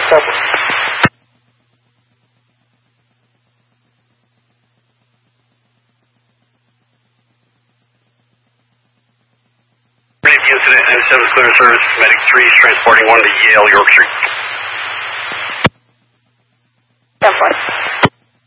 Incident 97 clear service, medic 3 is transporting 1 to Yale, York Street. 10-4.